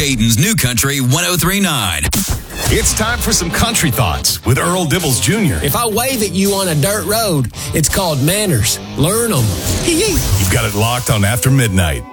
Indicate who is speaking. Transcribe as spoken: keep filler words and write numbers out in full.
Speaker 1: Dayton's New Country one oh three point nine.
Speaker 2: It's time for some country thoughts with Earl Dibbles Junior
Speaker 3: If I wave at you on a dirt road, it's called manners. Learn them.
Speaker 2: You've got it locked on After Midnight.